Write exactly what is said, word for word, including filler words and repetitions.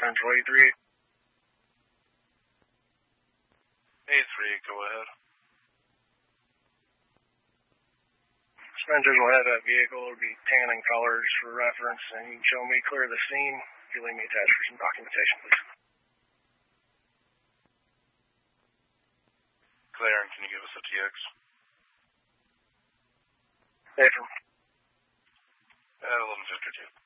Central eight three eight. eight three, go ahead. Dispatchers will have that vehicle. It'll be tan in colors for reference, and you can show me clear of the scene. If you leave me attached for some documentation, please. Clear, and can you give us a T X? Affirm. At eleven fifty-two.